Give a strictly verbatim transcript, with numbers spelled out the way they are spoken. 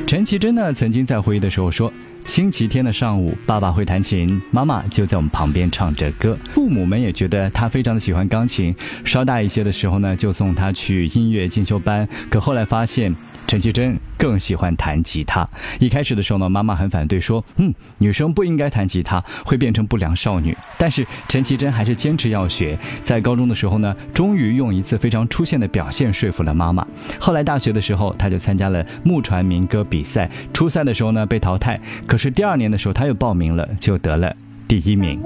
陈绮贞呢曾经在回忆的时候说，星期天的上午，爸爸会弹琴，妈妈就在我们旁边唱着歌。父母们也觉得他非常的喜欢钢琴，稍大一些的时候呢，就送他去音乐进修班。可后来发现陈绮贞更喜欢弹吉他。一开始的时候呢，妈妈很反对，说嗯，女生不应该弹吉他，会变成不良少女。但是陈绮贞还是坚持要学。在高中的时候呢，终于用一次非常出线的表现说服了妈妈。后来大学的时候，她就参加了木传民歌比赛，初赛的时候呢被淘汰，可是第二年的时候她又报名了，就得了第一名。